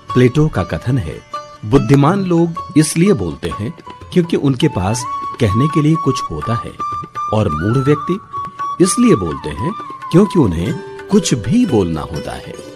प्लेटो का कथन है, बुद्धिमान लोग इसलिए बोलते हैं क्योंकि उनके पास कहने के लिए कुछ होता है, और मूढ़ व्यक्ति इसलिए बोलते हैं क्योंकि उन्हें कुछ भी बोलना होता है।